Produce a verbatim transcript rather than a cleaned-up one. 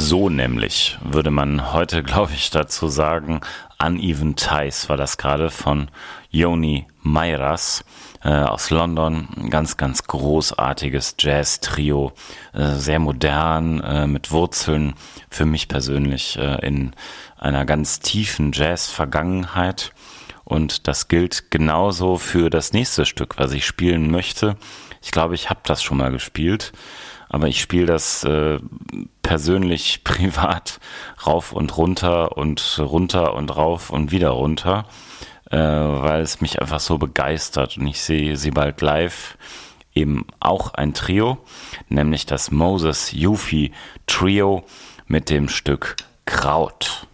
So nämlich würde man heute, glaube ich, dazu sagen. Uneven Ties war das gerade von Joni Meiras äh, aus London. Ein ganz, ganz großartiges Jazz-Trio. Äh, sehr modern, äh, mit Wurzeln für mich persönlich äh, in einer ganz tiefen Jazz-Vergangenheit. Und das gilt genauso für das nächste Stück, was ich spielen möchte. Ich glaube, ich habe das schon mal gespielt. Aber ich spiele das äh, persönlich, privat rauf und runter und runter und rauf und wieder runter, äh, weil es mich einfach so begeistert. Und ich sehe sie bald live, eben auch ein Trio, nämlich das Moses Yufi Trio mit dem Stück Kraut.